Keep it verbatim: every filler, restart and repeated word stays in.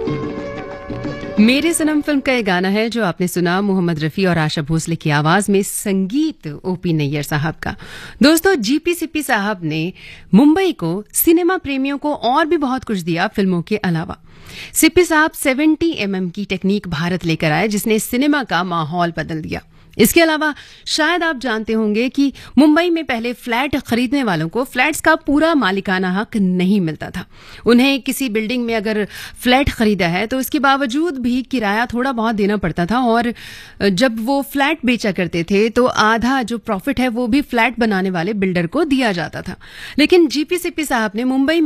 मेरे सनम फिल्म का ये गाना है जो आपने सुना मोहम्मद रफी और आशा भोसले की आवाज में, संगीत ओपी नैयर साहब का। दोस्तों, जीपी सिप्पी साहब ने मुंबई को, सिनेमा प्रेमियों को और भी बहुत कुछ दिया फिल्मों के अलावा। सिप्पी साहब सत्तर एमएम की टेक्निक भारत लेकर आए जिसने सिनेमा का माहौल बदल दिया। इसके अलावा शायद आप जानते होंगे कि मुंबई में पहले फ्लैट खरीदने वालों को फ्लैट्स का पूरा मालिकाना हक नहीं मिलता था। उन्हें किसी बिल्डिंग में अगर फ्लैट खरीदा है तो इसके बावजूद भी किराया थोड़ा बहुत देना पड़ता था, और जब वो फ्लैट बेचा करते थे तो आधा जो प्रॉफिट है वो भी फ्लैट बनाने वाले बिल्डर को दिया जाता था। लेकिन जीपी सिप्पी साहब ने मुंबई